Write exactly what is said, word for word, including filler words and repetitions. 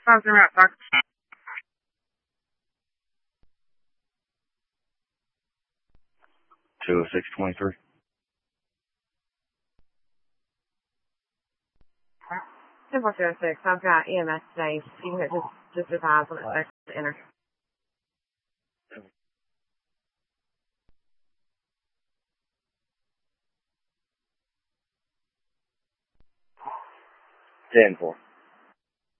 Five zero out, sir. Two oh six twenty three. Ten four zero six. I've got E M S today. You can just just advise when it's exit to enter. Ten four.